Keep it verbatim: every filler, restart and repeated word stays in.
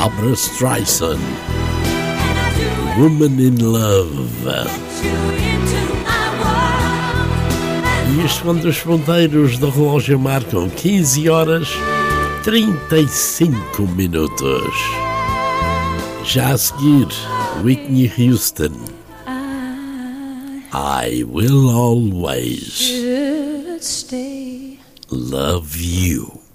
Barbra Streisand, Woman in Love. E isto quando os ponteiros do relógio marcam quinze horas trinta e cinco minutos. Já a seguir, Whitney Houston, I will always love you.